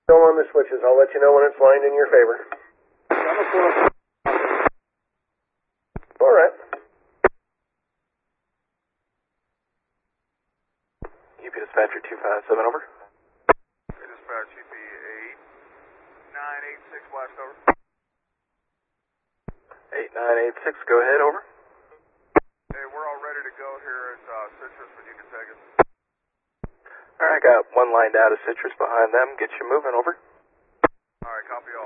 Still on the switches. I'll let you know when it's lined in your favor. All right. UP Dispatcher 257, over. Dispatch UP 8986, blast over. 8986, go ahead, over. Hey, we're all ready to go here at Citrus when you can take us. Alright, got one lined out of Citrus behind them. Get you moving, over. Alright, copy